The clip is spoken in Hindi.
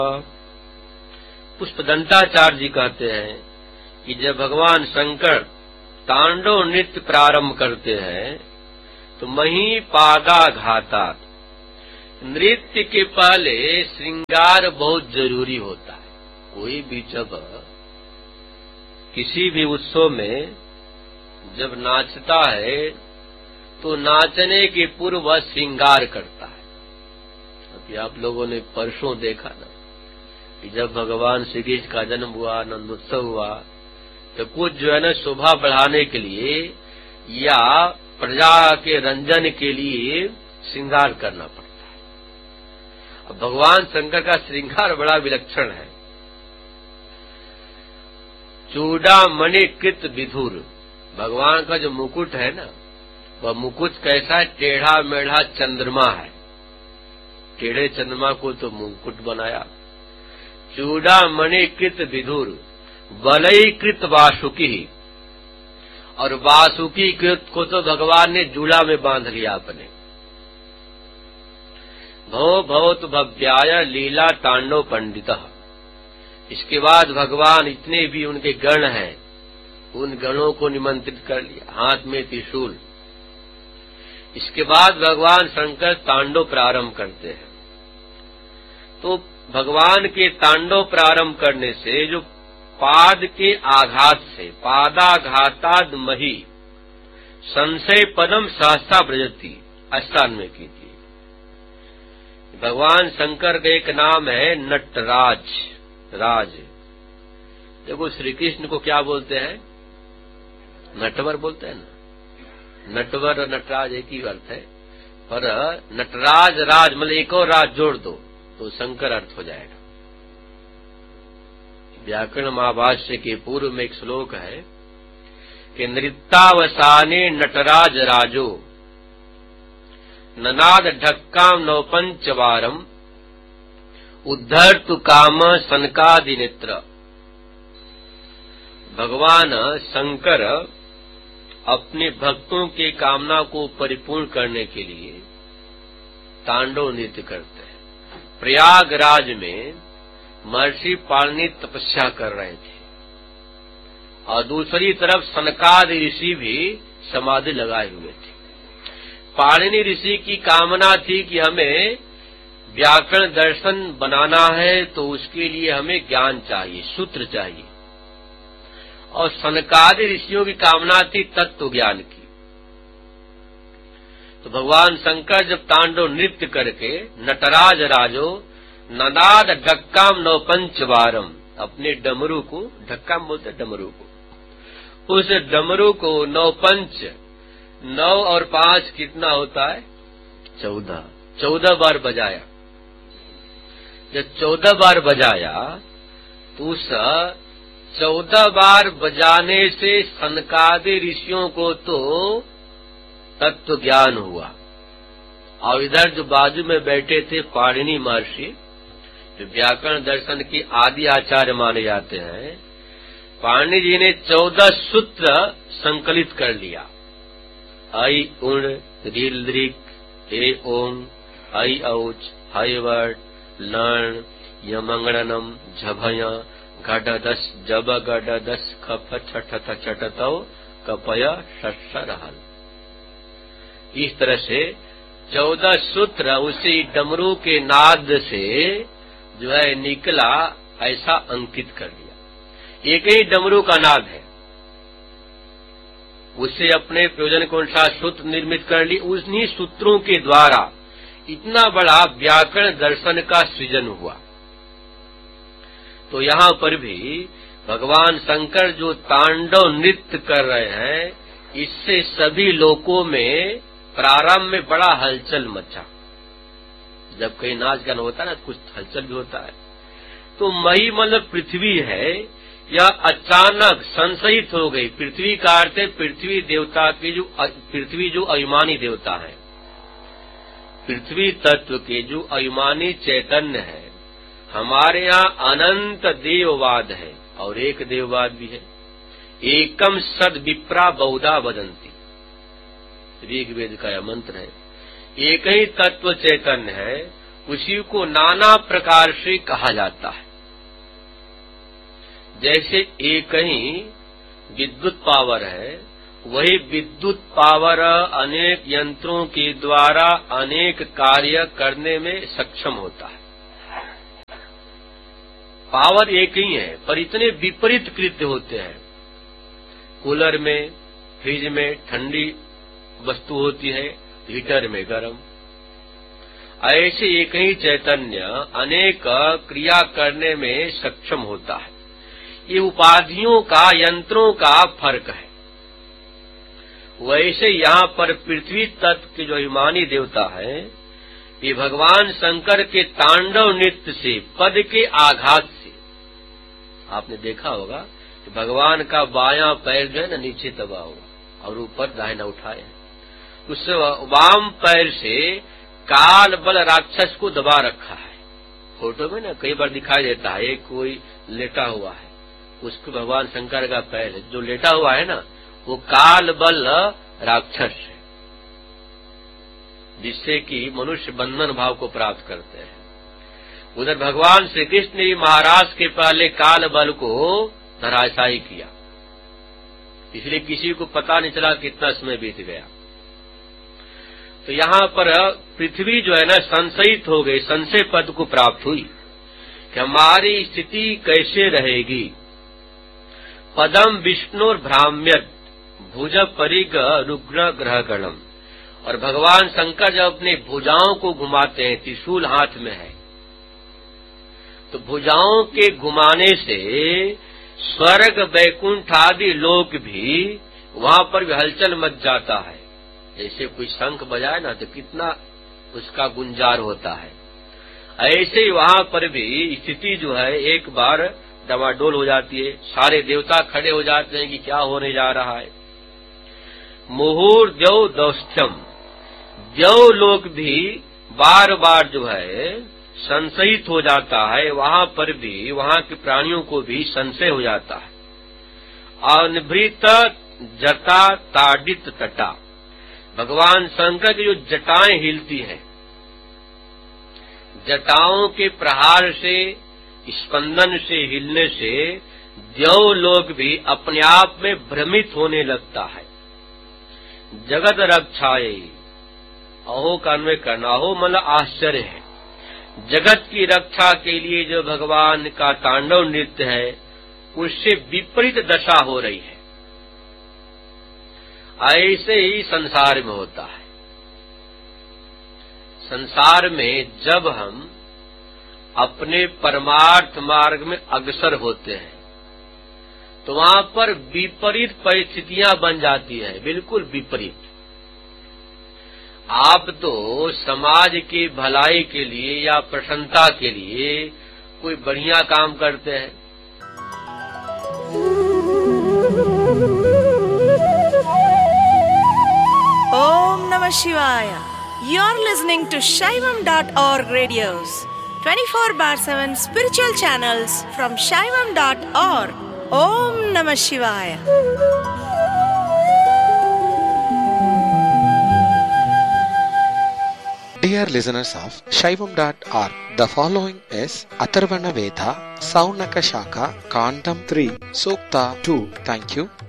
पुष्पदंताचार्य जी कहते हैं कि जब भगवान शंकर तांडव नृत्य प्रारंभ करते हैं तो मही पादाघाता, नृत्य के पहले श्रृंगार बहुत जरूरी होता है। कोई भी जब किसी भी उत्सव में जब नाचता है तो नाचने के पूर्व वह श्रृंगार करता है। अभी आप लोगों ने परसों देखा ना कि जब भगवान श्री कृष्ण का जन्म हुआ, आनंदोत्सव हुआ, तो कुछ जो है ना शोभा बढ़ाने के लिए या प्रजा के रंजन के लिए श्रृंगार करना पड़ता है। अब भगवान शंकर का श्रृंगार बड़ा विलक्षण है। चूड़ामणि कृत विधुर, भगवान का जो मुकुट है ना, वह मुकुट कैसा है? टेढ़ा मेढ़ा चंद्रमा है। टेढ़े चंद्रमा को तो मुकुट बनाया। चूड़ामणि कृत विधुर, वलयीकृत वासुकी, और वासुकी कृत को तो भगवान ने जूड़ा में बांध लिया अपने। भव भवत भव्याय लीला तांडव पंडितः। इसके बाद भगवान इतने भी उनके गण हैं, उन गणों को निमंत्रित कर लिया, हाथ में त्रिशूल। इसके बाद भगवान शंकर तांडव प्रारंभ करते हैं। तो भगवान के तांडव प्रारंभ करने से जो पाद के आघात से, पादाघाताद मही संशय पदम सहसा ब्रजति, अष्टान में की थी। भगवान शंकर का एक नाम है नटराज, राज। देखो श्री कृष्ण को क्या बोलते हैं? नटवर बोलते हैं ना। नटवर और नटराज एक ही अर्थ है, पर नटराज राज मतलब एक और राज जोड़ दो तो शंकर अर्थ हो जाएगा। व्याकरण महाभाष्य के पूर्व में एक श्लोक है कि नृत्यावसाने नटराज राजो ननाद ढक्काम नवपंचवारम उद्धर्तु काम सनकादि नेत्र। भगवान शंकर अपने भक्तों के कामना को परिपूर्ण करने के लिए तांडव नृत्य करते हैं। प्रयागराज में महर्षि पाणिनि तपस्या कर रहे थे और दूसरी तरफ सनकादि ऋषि भी समाधि लगाए हुए थे। पाणिनि ऋषि की कामना थी कि हमें व्याकरण दर्शन बनाना है तो उसके लिए हमें ज्ञान चाहिए, सूत्र चाहिए, और सनकादि ऋषियों की कामना थी तत्व ज्ञान की। तो भगवान शंकर जब तांडव नृत्य करके नटराज राजो ननाद ढक्काम नवपंचवारम, अपने डमरू को, ढक्काम बोलते डमरू को, उस डमरू को नवपंच, 9 और 5 कितना होता है? 14 बार बजाया। जब 14 बार बजाया तो उस 14 बार बजाने से सनकादि ऋषियों को तो तत्व ज्ञान हुआ, और इधर जो बाजू में बैठे थे पाणिनि महर्षि, जो व्याकरण दर्शन के आदि आचार्य माने जाते हैं, पाणिनि जी ने 14 सूत्र संकलित कर लिया। ऐ उण रील दृक् ए ओं ऐ औच है वर्ड लर्ण यमंगणनम झभय घटदस जब गडदस खप छठ छटतौ कपय शस्सरहल। इस तरह से 14 सूत्र उसी डमरू के नाद से जो है निकला, ऐसा अंकित कर दिया। एक ही डमरू का नाद है, उससे अपने प्रयोजन के अनुसार सूत्र निर्मित कर ली। उन्हीं सूत्रों के द्वारा इतना बड़ा व्याकरण दर्शन का सृजन हुआ। तो यहाँ पर भी भगवान शंकर जो तांडव नृत्य कर रहे हैं, इससे सभी लोकों में प्रारंभ में बड़ा हलचल मचा। जब कहीं नाच गाना होता है ना, कुछ हलचल भी होता है। तो मही मतलब पृथ्वी है, यह अचानक संशयित हो गई। पृथ्वी का अर्थ है पृथ्वी देवता के जो, पृथ्वी जो अभिमानी देवता है, पृथ्वी तत्व के जो अभिमानी चैतन्य है। हमारे यहाँ अनंत देववाद है और एक देववाद भी है। एकम सद विप्रा बहुधा वदंती, ऋग्वेद का यह मंत्र है। एक ही तत्व चैतन्य है उसी को नाना प्रकार से कहा जाता है। जैसे एक ही विद्युत पावर है, वही विद्युत पावर अनेक यंत्रों के द्वारा अनेक कार्य करने में सक्षम होता है। पावर एक ही है, पर इतने विपरीत कृत्य होते हैं। कूलर में, फ्रिज में ठंडी वस्तु होती है, हीटर में गर्म। ऐसे एक ही चैतन्य अनेक क्रिया करने में सक्षम होता है। ये उपाधियों का, यंत्रों का फर्क है। वैसे यहाँ पर पृथ्वी तत्व के जो अभिमानी देवता है, ये भगवान शंकर के तांडव नृत्य से, पद के आघात से, आपने देखा होगा कि भगवान का बायां पैर जो है ना नीचे दबा हुआ और ऊपर दाहिना उठाया, उस वाम पैर से काल बल राक्षस को दबा रखा है। फोटो में ना कई बार दिखाई देता है, एक कोई लेटा हुआ है, उसको भगवान शंकर का पैर है, जो लेटा हुआ है ना वो काल बल राक्षस है, जिससे कि मनुष्य बंधन भाव को प्राप्त करते हैं। उधर भगवान श्री कृष्ण ने महाराज के पहले काल बल को धराशायी किया, इसलिए किसी को पता नहीं चला कितना समय बीत गया। तो यहाँ पर पृथ्वी जो है ना संशयित हो गई, संशय पद को प्राप्त हुई कि हमारी स्थिति कैसे रहेगी। पदम विष्णुर भ्राम्यत भुज परिग रुग्ण ग्रह गणम। और भगवान शंकर जब अपने भुजाओं को घुमाते हैं, त्रिशूल हाथ में है, तो भुजाओं के घुमाने से स्वर्ग वैकुंठ आदि लोक भी वहां पर भी हलचल मच जाता है। जैसे कोई शंख बजाए ना तो कितना उसका गुंजार होता है, ऐसे ही वहां पर भी स्थिति जो है एक बार डमाडोल हो जाती है। सारे देवता खड़े हो जाते हैं कि क्या होने जा रहा है। मुहूर्द्यौ दौष्ठ्यम, द्यौ लोक भी बार बार जो है संशयित हो जाता है, वहां पर भी वहां के प्राणियों को भी संशय हो जाता है। अनभृत जटा ताडित तटा, भगवान शंकर की जो जटाएं हिलती हैं, जटाओं के प्रहार से, स्पंदन से, हिलने से द्यौ लोक भी अपने आप में भ्रमित होने लगता है। जगत रक्षाए, अहो का अन्वय करना, अहो मतलब आश्चर्य है। जगत की रक्षा के लिए जो भगवान का तांडव नृत्य है, उससे विपरीत दशा हो रही है। ऐसे ही संसार में होता है। संसार में जब हम अपने परमार्थ मार्ग में अग्रसर होते हैं तो वहां पर विपरीत परिस्थितियां बन जाती है, बिल्कुल विपरीत। आप तो समाज की भलाई के लिए या प्रसन्नता के लिए कोई बढ़िया काम करते हैं, Om Namah Shivaya. You're listening to Shaivam.org radios, 24/7 spiritual channels from Shaivam.org. Om Namah Shivaya. Dear listeners of Shaivam.org, the following is Atharvana Veda, Saunaka Shaka, Kandam 3, Sukta 2. Thank you.